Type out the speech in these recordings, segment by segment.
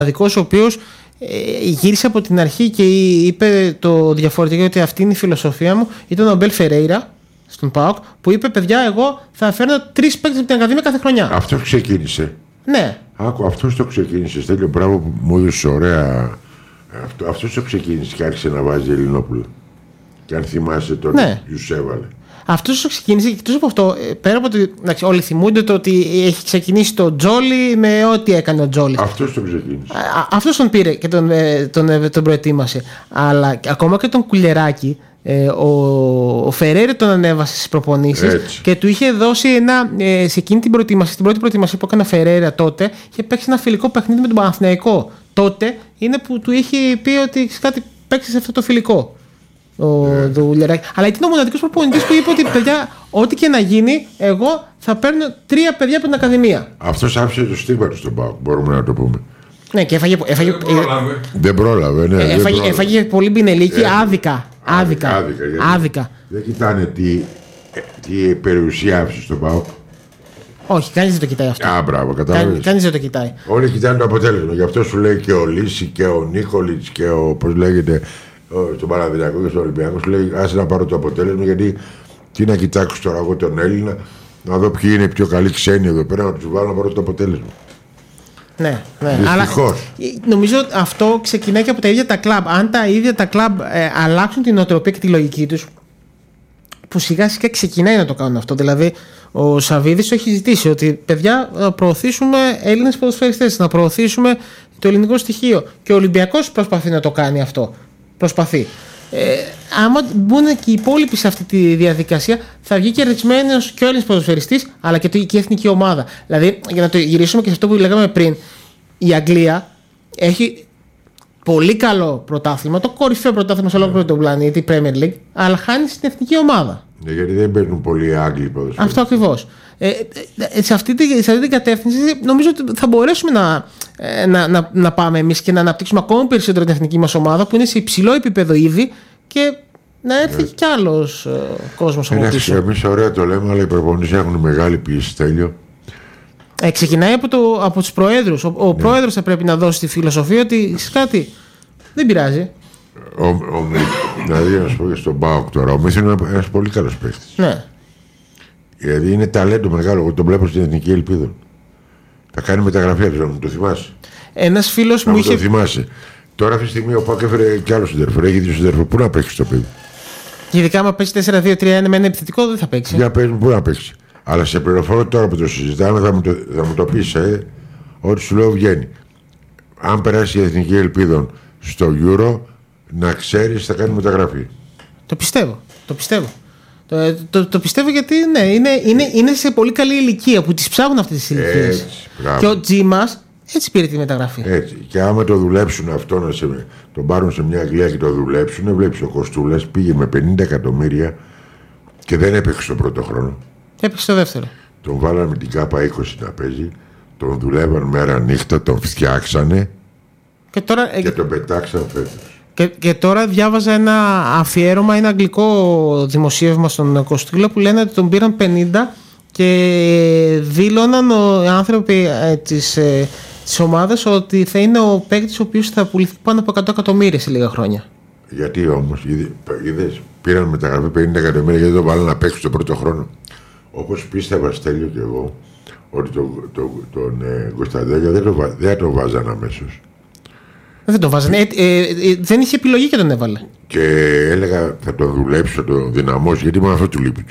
μοναδικός ο οποίος γύρισε από την αρχή και είπε το διαφορετικό, ότι αυτή είναι η φιλοσοφία μου. Ήταν ο Αμπέλ Φερέιρα στον ΠΑΟΚ, που είπε: παιδιά, εγώ θα φέρνω 3 παίκτες από την Ακαδημία κάθε χρονιά. Αυτό ξεκίνησε. Ναι. Άκου, αυτός το ξεκίνησε. Στέλιο, μπράβο που μου έδωσε ωραία. Αυτός το ξεκίνησε και άρχισε να βάζει Ελληνόπουλο. Και αν θυμάσαι τον Ιουσέβαλε. Αυτός το ξεκίνησε, και εκτός από αυτό, πέρα από ότι όλοι θυμούνται το ότι έχει ξεκινήσει το Τζόλι με ό,τι έκανε ο Τζόλι. Αυτός το ξεκίνησε. Αυτός τον πήρε και τον προετοίμασε. Αλλά ακόμα και τον Κουλιεράκη, ο Φεραίρε τον ανέβασε στις προπονήσεις και του είχε δώσει σε εκείνη την προετοίμαση, στην πρώτη προετοίμαση που έκανε Φεραίρε τότε, είχε παίξει ένα φιλικό παιχνίδι με τον Παναθηναϊκό. Τότε είναι που του είχε πει ότι κάτι παίξει σε αυτό το φιλικό. Το Κουλιεράκη. Αλλά ήταν ο μοναδικός προπονητής που είπε ότι παιδιά, ό,τι και να γίνει, εγώ θα παίρνω 3 παιδιά από την Ακαδημία. Αυτός άφησε το στίγμα του στον ΠΑΟΚ, μπορούμε να το πούμε. Ναι, και δεν πρόλαβε. Ναι, έφαγε πολύ μπινελίκι, άδικα. Δεν κοιτάνε τι περιουσία άφησε στον ΠΑΟΚ. Όχι, κανείς δεν το κοιτάει αυτό. Μπράβο, κατάλαβες. Κανείς δεν το κοιτάει. Όλοι κοιτάνε το αποτέλεσμα. Γι' αυτό σου λέει και ο Λύση και ο Νίκολιτς και ο, πώς λέγεται, στον Παναδημιακό και στον Ολυμπιακό, σου λέει: άσε να πάρω το αποτέλεσμα, γιατί τι να κοιτάξω τώρα εγώ τον Έλληνα, να δω ποιοι είναι οι πιο καλοί ξένοι εδώ πέρα, να του βάλω να πάρω το αποτέλεσμα. Ναι. Αλλά νομίζω αυτό ξεκινάει και από τα ίδια τα κλαμπ. Αν τα ίδια τα κλαμπ αλλάξουν την νοοτροπία και τη λογική τους, που σιγά σιγά ξεκινάει να το κάνουν αυτό. Δηλαδή, ο Σαββίδης το έχει ζητήσει ότι παιδιά, να προωθήσουμε Έλληνες ποδοσφαιριστές, να προωθήσουμε το ελληνικό στοιχείο. Και ο Ολυμπιακός προσπαθεί να το κάνει αυτό. Προσπαθεί. Άμα μπουν και οι υπόλοιποι σε αυτή τη διαδικασία, θα βγει κερδισμένος και ο Έλληνας ποδοσφαιριστής, αλλά και η εθνική ομάδα. Δηλαδή, για να το γυρίσουμε και σε αυτό που λέγαμε πριν, η Αγγλία έχει πολύ καλό πρωτάθλημα, το κορυφαίο πρωτάθλημα σε ολόκληρο τον πλανήτη, η Premier League, αλλά χάνει στην εθνική ομάδα. Ναι, γιατί δεν παίρνουν πολλοί Άγγλοι ποδοσφαιριστές. Αυτό ακριβώς. Σε αυτή την κατεύθυνση νομίζω ότι θα μπορέσουμε να πάμε εμείς και να αναπτύξουμε ακόμα περισσότερο την εθνική μας ομάδα, που είναι σε υψηλό επίπεδο ήδη, και να έρθει κι άλλος κόσμος από πίσω. Εμείς ωραία το λέμε, αλλά οι προπονητές έχουν μεγάλη πίεση, Τέλειο. Ξεκινάει από τους προέδρους. Ο πρόεδρος θα πρέπει να δώσει τη φιλοσοφία ότι κάτι δεν πειράζει. Δηλαδή, να σου πω και στον ΠΑΟΚ τώρα, ο Μίθιν είναι ένας πολύ καλός παίκτης. Ναι. Δηλαδή είναι ταλέντο μεγάλο. Εγώ τον βλέπω στην Εθνική Ελπίδα. Θα κάνει μεταγραφή, να μου το θυμάσαι. Ένας φίλος μου είχε. Το θυμάσαι. Τώρα αυτή τη στιγμή ο ΠΑΟΚ έφερε κι άλλο συντέρφο. Έχει 2 συντέρφο. Πού να παίξει το παιδί. Ειδικά άμα παίξει 4-2-3-1 με ένα επιθετικό, δεν θα παίξει. Για παίζει, πού να παίξει. Αλλά σε πληροφορώ τώρα που το συζητάμε, θα μου το πει, ότι σου λέω βγαίνει. Αν περάσει η Εθνική Ελπίδα στο Euro, να ξέρεις θα κάνει μεταγραφή. Το πιστεύω. Το πιστεύω, γιατί είναι σε πολύ καλή ηλικία που τις ψάχνουν αυτές τις ηλικίες. Και ο Τζίμας έτσι πήρε τη μεταγραφή. Έτσι. Και άμα το δουλέψουν αυτό, τον πάρουν σε μια Αγγλία και το δουλέψουν, βλέπεις ο Κοστούλας πήγε με 50 εκατομμύρια και δεν έπαιξε στο πρώτο χρόνο. Έπαιξε στο δεύτερο. Τον βάλανε με την ΚΑΠΑ 20 να παίζει, τον δουλεύαν μέρα νύχτα, τον φτιάξανε και τον πετάξαν φέτος. Και τώρα διάβαζα ένα αφιέρωμα, ένα αγγλικό δημοσίευμα στον Κοστούλα, που λένε ότι τον πήραν 50 και δήλωναν οι άνθρωποι της ομάδας ότι θα είναι ο παίκτης ο οποίος θα πουληθεί πάνω από 100 εκατομμύρια σε λίγα χρόνια. Γιατί όμως, πήραν μεταγραφή 50 εκατομμύρια γιατί τον βάλανε να παίξει τον πρώτο χρόνο. Όπως πίστευα, Στέλιο και εγώ, ότι τον Κωνσταντέλια δεν τον βάζαν αμέσως. Δεν τον βάζανε. Δεν είχε επιλογή και τον έβαλε. Και έλεγα θα τον δουλέψω, θα τον δυναμώσω, γιατί μόνο αυτό του λείπει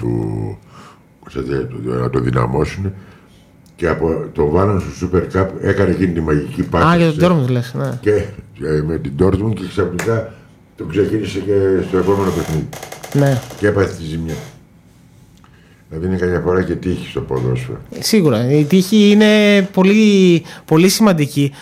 να τον δυναμώσουν. Και τον βάλαν στο Super Cup, έκανε εκείνη τη μαγική πάσα. Για τον Dortmund λες, ναι. Και με την Dortmund, και ξαφνικά τον ξεκίνησε και στο επόμενο παιχνίδι. Ναι. Και έπαθε τη ζημιά. Δηλαδή είναι καμιά φορά και τύχη στο ποδόσφαιρο. Σίγουρα. Η τύχη είναι πολύ, πολύ σημαντική.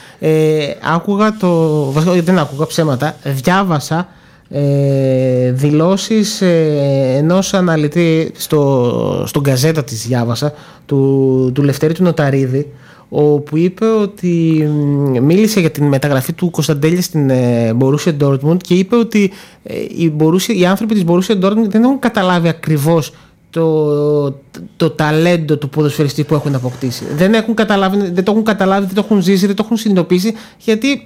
Δεν άκουγα ψέματα. Διάβασα δηλώσεις ενός αναλυτή στον Γκαζέτα της διάβασα, του Λευτέρη του Νοταρίδη, όπου είπε ότι μίλησε για την μεταγραφή του Κωνσταντέλια στην Borussia Dortmund και είπε ότι οι άνθρωποι της Borussia Dortmund δεν έχουν καταλάβει ακριβώς το ταλέντο του ποδοσφαιριστή που έχουν αποκτήσει. Δεν το έχουν καταλάβει, δεν το έχουν ζήσει, δεν το έχουν συνειδητοποιήσει, γιατί